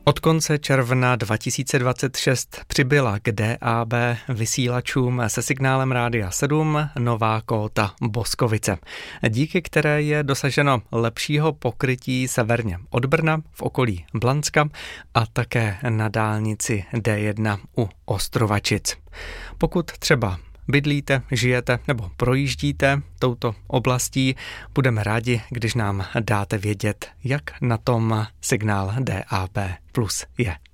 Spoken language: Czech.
Od konce června 2026 přibyla k DAB vysílačům se signálem Rádia 7 nová kóta Boskovice, díky které je dosaženo lepšího pokrytí severně od Brna v okolí Blanska a také na dálnici D1 u Ostrovačic. Pokud třeba bydlíte, žijete nebo projíždíte touto oblastí, budeme rádi, když nám dáte vědět, jak na tom signál DAB+ je.